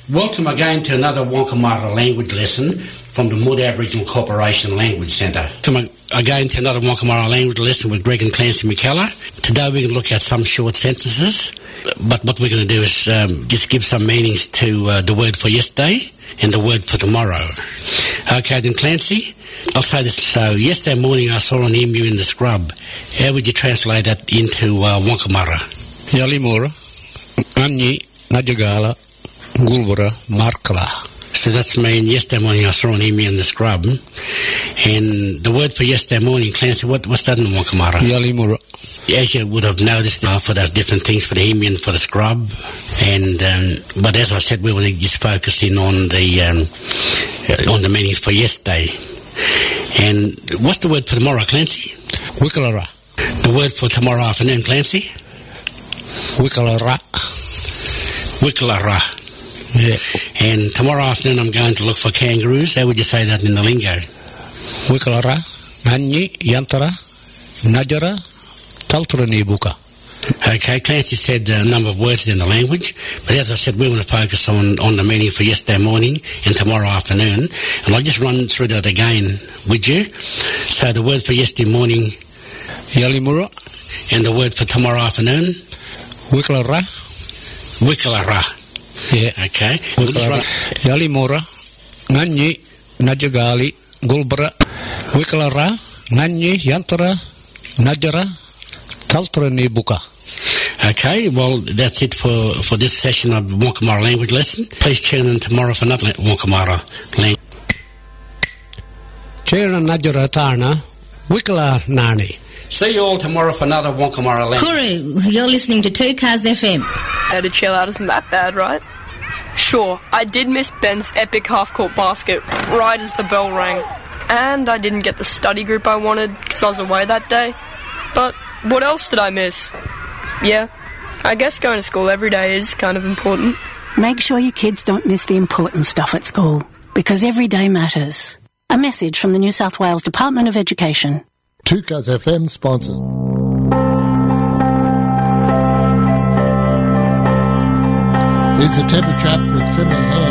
Welcome again to another Wonkamara language lesson from the Mood Aboriginal Corporation Language Centre. Welcome again to another Wonkamara language lesson with Greg and Clancy McKellar. Today we're going to look at some short sentences, but what we're going to do is just give some meanings to the word for yesterday and the word for tomorrow. Okay, then Clancy, I'll say this. So, yesterday morning I saw an emu in the scrub. How would you translate that into Wonkamara? Yalimura, Anyi, Najagala, Gulbura, Markala. So that's mean yesterday morning I saw an emu in the scrub. And the word for yesterday morning, Clancy, what's that in Wonkamara? Yalimura. As you would have noticed, for those different things for the emu and for the scrub. And but as I said, we were just focusing on the meanings for yesterday. And what's the word for tomorrow, Clancy? Wikalara. The word for tomorrow afternoon, Clancy? Wikalara. Wikalara. Yeah. And tomorrow afternoon I'm going to look for kangaroos. How would you say that in the lingo? Wikalara, Anyi, Yantara, Najara, Taltrani Buka. Okay, Clancy said a number of words in the language, but as I said, we want to focus on the meaning for yesterday morning and tomorrow afternoon. And I'll just run through that again with you. So the word for yesterday morning, Yalimura, and the word for tomorrow afternoon, Wikalara. Wikalara. Yeah. Okay. Yalimura, Nganyi, Najagali, Gulbra, Wikalara, Nganyi, Yantara, Najara, Taltrani Buka. Okay, well, that's it for this session of Wonkamara language lesson. Please tune in tomorrow for another Wonkamara language. Chera Najara Tarna, Wikala Nani. See you all tomorrow for another Wonkamara language. Kuru, you're listening to 2Cars FM. How to chill out isn't that bad, right? Sure, I did miss Ben's epic half-court basket right as the bell rang. And I didn't get the study group I wanted because I was away that day. But what else did I miss? Yeah, I guess going to school every day is kind of important. Make sure your kids don't miss the important stuff at school, because every day matters. A message from the New South Wales Department of Education. 2Cars FM sponsors. Is the temper trap with trimming hair?